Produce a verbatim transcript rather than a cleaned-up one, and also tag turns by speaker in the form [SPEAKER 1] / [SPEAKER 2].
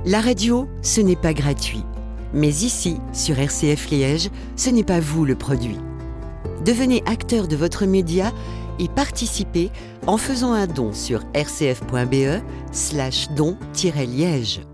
[SPEAKER 1] La radio, ce n'est pas gratuit. Mais ici, sur R C F Liège, ce n'est pas vous le produit. Devenez acteur de votre média et participez en faisant un don sur rcf point b e slash don tiret liège.